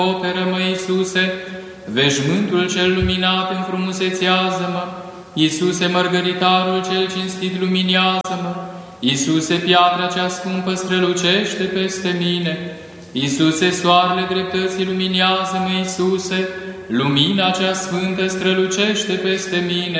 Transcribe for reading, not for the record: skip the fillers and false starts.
Operă-mă, Iisuse, veșmântul cel luminat, înfrumusețează-mă. Iisuse, mărgăritarul cel cinstit, luminează-mă. Iisuse, piatra cea scumpă, strălucește peste mine. Iisuse, soarele dreptății, luminează-mă. Iisuse, lumina cea sfântă, strălucește peste mine.